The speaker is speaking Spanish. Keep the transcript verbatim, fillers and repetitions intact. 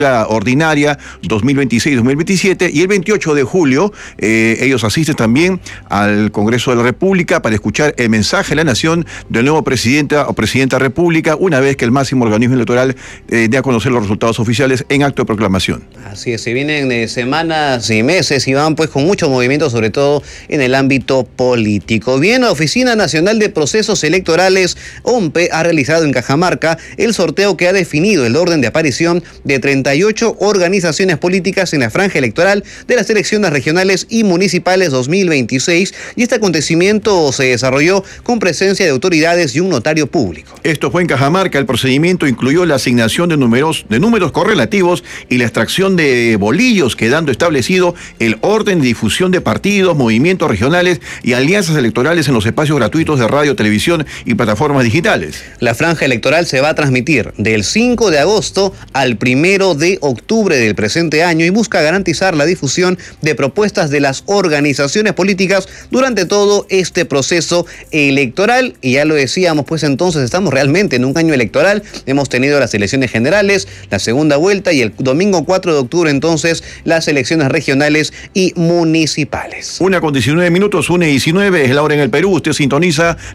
ordinaria dos mil veintiséis dos mil veintisiete, y el veintiocho de julio eh, ellos asisten también al Congreso de la República para escuchar el mensaje de la nación del nuevo presidente o presidenta de la República, una vez que el máximo organismo electoral eh, dé a conocer los resultados oficiales en acto de proclamación. Así es, se vienen eh, semanas y meses y van pues con mucho movimiento, sobre todo en el ámbito político. Bien, la Oficina Nacional de Procesos Electorales, O M P E, ha realizado en Cajamarca el sorteo que ha definido el orden de aparición de treinta y ocho organizaciones políticas en la franja electoral de las elecciones regionales y municipales dos mil veintiséis, y este acontecimiento se desarrolló con presencia de autoridades y un notario público. Esto fue en Cajamarca. El procedimiento incluyó la asignación de números, de números correlativos y la extracción de bolillos, quedando establecido el orden de difusión de partidos, movimientos regionales y alianzas electorales en los espacios gratuitos de radio, televisión y plataformas digitales. La franja electoral se va a transmitir del cinco de agosto al primero de octubre del presente año y busca garantizar la difusión de propuestas de las organizaciones políticas durante todo este proceso electoral. Y ya lo decíamos, pues entonces estamos realmente en un año electoral. Hemos tenido las elecciones generales, la segunda vuelta, y el domingo cuatro de octubre entonces las elecciones regionales y municipales. Una con diecinueve minutos, una y diecinueve es la hora en el Perú. Usted sintoniza